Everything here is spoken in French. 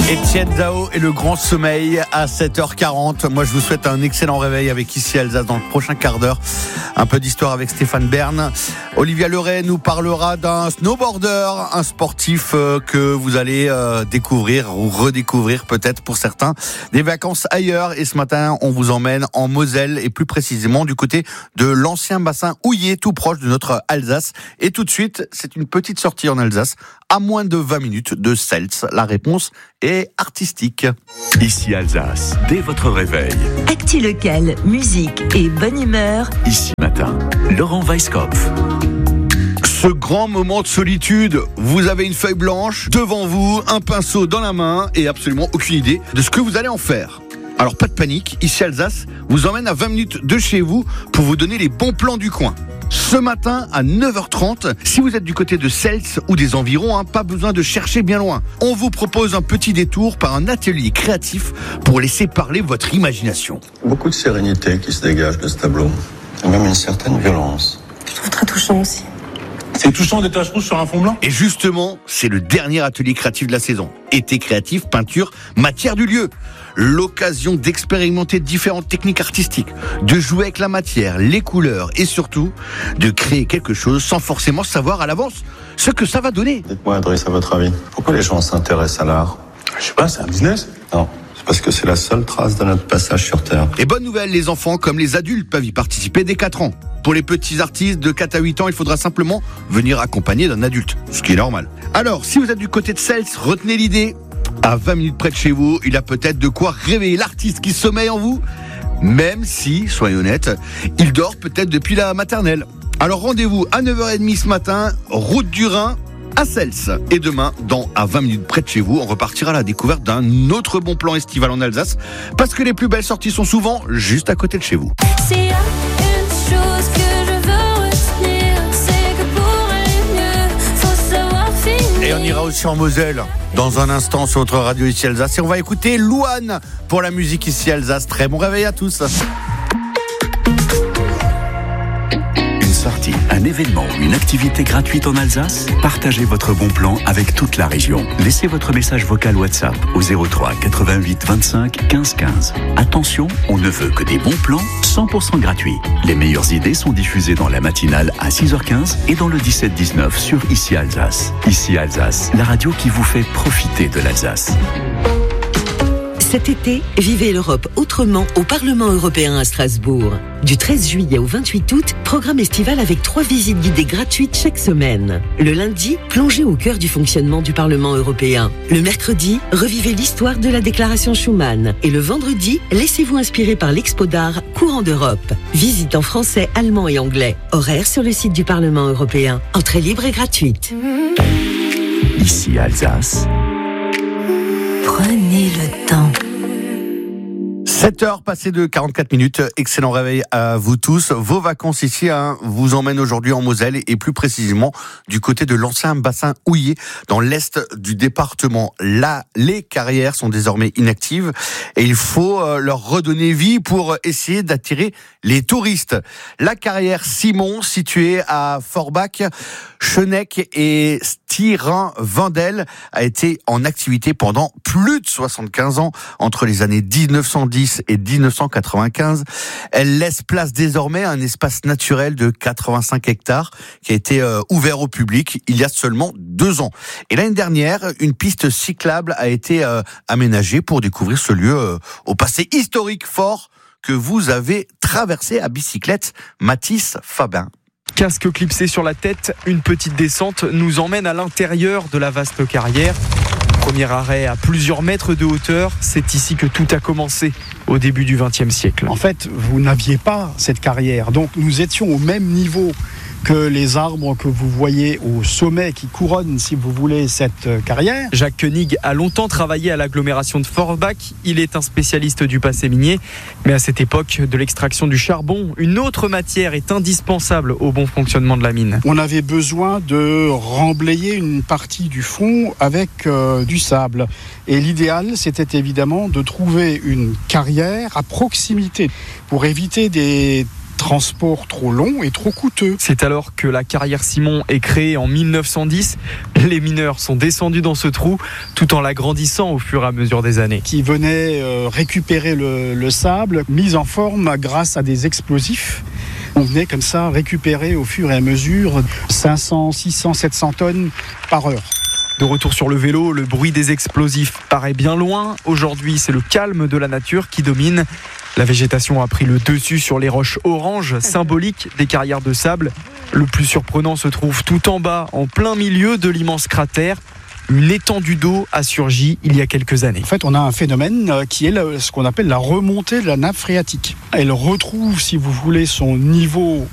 Étienne Dao et le grand sommeil à 7h40. Moi, je vous souhaite un excellent réveil avec Ici Alsace dans le prochain quart d'heure. Un peu d'histoire avec Stéphane Bern. Olivia Leray nous parlera d'un snowboarder, un sportif que vous allez découvrir ou redécouvrir peut-être pour certains. Des vacances ailleurs. Et ce matin, on vous emmène en Moselle et plus précisément du côté de l'ancien bassin houillé, tout proche de notre Alsace. Et tout de suite, c'est une petite sortie en Alsace à moins de 20 minutes de Seltz. La réponse est artistique. Ici Alsace, dès votre réveil. Actu local, musique et bonne humeur. Ici matin, Laurent Weisskopf. Ce grand moment de solitude, vous avez une feuille blanche devant vous, un pinceau dans la main et absolument aucune idée de ce que vous allez en faire. Alors pas de panique, Ici Alsace vous emmène à 20 minutes de chez vous pour vous donner les bons plans du coin. Ce matin à 9h30, si vous êtes du côté de Seltz ou des environs, pas besoin de chercher bien loin. On vous propose un petit détour par un atelier créatif pour laisser parler votre imagination. Beaucoup de sérénité qui se dégage de ce tableau, et même une certaine violence. Je trouve très touchant aussi. C'est touchant des taches rouges sur un fond blanc. Et justement, c'est le dernier atelier créatif de la saison. Été créatif, peinture, matière du lieu. L'occasion d'expérimenter différentes techniques artistiques, de jouer avec la matière, les couleurs et surtout de créer quelque chose sans forcément savoir à l'avance ce que ça va donner. Dites-moi, Adresse, à votre avis, pourquoi les gens s'intéressent à l'art ? Je sais pas, c'est un business. Non, c'est parce que c'est la seule trace de notre passage sur Terre. Et bonne nouvelle, les enfants comme les adultes peuvent y participer dès 4 ans. Pour les petits artistes de 4 à 8 ans, il faudra simplement venir accompagné d'un adulte, ce qui est normal. Alors, si vous êtes du côté de Seltz, retenez l'idée. À 20 minutes près de chez vous, il a peut-être de quoi réveiller l'artiste qui sommeille en vous, même si, soyez honnêtes, il dort peut-être depuis la maternelle. Alors rendez-vous à 9h30 ce matin, route du Rhin, à Seltz. Et demain, à 20 minutes près de chez vous, on repartira à la découverte d'un autre bon plan estival en Alsace, parce que les plus belles sorties sont souvent juste à côté de chez vous. S'il y a une chose que je veux retenir, c'est que pour aller mieux, faut savoir finir. Et on ira aussi en Moselle dans un instant sur votre radio Ici Alsace. Et on va écouter Louane pour la musique Ici Alsace. Très bon réveil à tous. Une sortie, un événement ou une activité gratuite en Alsace ? Partagez votre bon plan avec toute la région. Laissez votre message vocal WhatsApp au 03 88 25 15 15. Attention, on ne veut que des bons plans 100% gratuits. Les meilleures idées sont diffusées dans la matinale à 6h15 et dans le 17-19 sur Ici Alsace. Ici Alsace, la radio qui vous fait profiter de l'Alsace. Cet été, vivez l'Europe autrement au Parlement européen à Strasbourg. Du 13 juillet au 28 août, programme estival avec 3 visites guidées gratuites chaque semaine. Le lundi, plongez au cœur du fonctionnement du Parlement européen. Le mercredi, revivez l'histoire de la déclaration Schuman. Et le vendredi, laissez-vous inspirer par l'expo d'art Courant d'Europe. Visite en français, allemand et anglais. Horaire sur le site du Parlement européen. Entrée libre et gratuite. Ici Alsace. Prenez le temps. 7h passées de 44 minutes, excellent réveil à vous tous. Vos vacances ici vous emmènent aujourd'hui en Moselle et plus précisément du côté de l'ancien bassin houillé dans l'est du département. Là, les carrières sont désormais inactives et il faut leur redonner vie pour essayer d'attirer les touristes. La carrière Simon, située à Forbach, Schöneck et Stirin-Wendel, a été en activité pendant plus de 75 ans, entre les années 1910 et 1995. Elle laisse place désormais à un espace naturel de 85 hectares qui a été ouvert au public il y a seulement 2 ans. Et l'année dernière, une piste cyclable a été aménagée pour découvrir ce lieu au passé historique fort que vous avez traversé à bicyclette. Mathis Fabin. Casque clipsé sur la tête, une petite descente nous emmène à l'intérieur de la vaste carrière. Premier arrêt à plusieurs mètres de hauteur, c'est ici que tout a commencé au début du XXe siècle. En fait, vous n'aviez pas cette carrière, donc nous étions au même niveau que les arbres que vous voyez au sommet qui couronnent, si vous voulez, cette carrière. Jacques Koenig a longtemps travaillé à l'agglomération de Forbach. Il est un spécialiste du passé minier. Mais à cette époque de l'extraction du charbon, une autre matière est indispensable au bon fonctionnement de la mine. On avait besoin de remblayer une partie du fond avec du sable. Et l'idéal, c'était évidemment de trouver une carrière à proximité pour éviter des transport trop long et trop coûteux. C'est alors que la carrière Simon est créée en 1910. Les mineurs sont descendus dans ce trou tout en l'agrandissant au fur et à mesure des années. Qui venaient récupérer le sable, mis en forme grâce à des explosifs. On venait comme ça récupérer au fur et à mesure 500, 600, 700 tonnes par heure. De retour sur le vélo, le bruit des explosifs paraît bien loin. Aujourd'hui, c'est le calme de la nature qui domine. La végétation a pris le dessus sur les roches oranges, symboliques des carrières de sable. Le plus surprenant se trouve tout en bas, en plein milieu de l'immense cratère. Une étendue d'eau a surgi il y a quelques années. En fait, on a un phénomène qui est ce qu'on appelle la remontée de la nappe phréatique. Elle retrouve, si vous voulez, son niveau